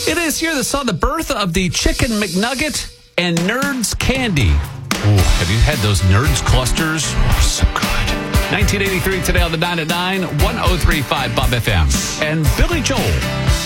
It is here that saw the birth of the Chicken McNugget and Nerds Candy. Ooh, have you had those Nerds clusters? Oh, so good. 1983 today on the 9 at 9, 1035 Bob FM. And Billy Joel